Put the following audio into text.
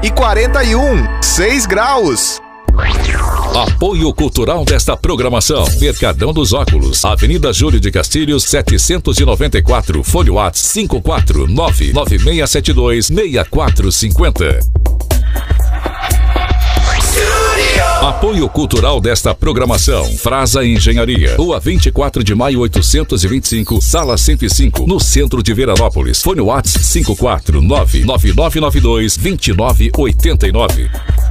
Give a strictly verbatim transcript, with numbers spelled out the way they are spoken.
e quarenta e um, seis graus. Apoio cultural desta programação: Mercadão dos Óculos, Avenida Júlio de Castilhos, setecentos e noventa e quatro, Fone WhatsApp cinco quatro nove nove seis sete dois seis quatro cinco zero. Apoio cultural desta programação: Frasa Engenharia, Rua vinte e quatro de maio oitocentos e vinte e cinco, Sala cento e cinco, no centro de Veranópolis. Fone WhatsApp cinco quatro nove nove nove nove dois dois nove oito nove.